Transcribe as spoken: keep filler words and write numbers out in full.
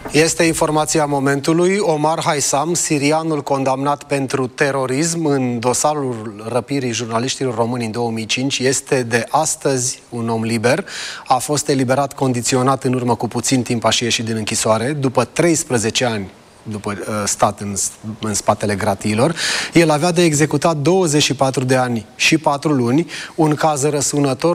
Este informația momentului. Omar Haisam, sirianul condamnat pentru terorism în dosarul răpirii jurnaliștilor români în două mii cinci, este de astăzi un om liber. A fost eliberat condiționat în urmă cu puțin timp, a și ieșit din închisoare, după treisprezece ani după uh, stat în, în spatele gratiilor. El avea de executat douăzeci și patru de ani și patru luni, un caz răsunător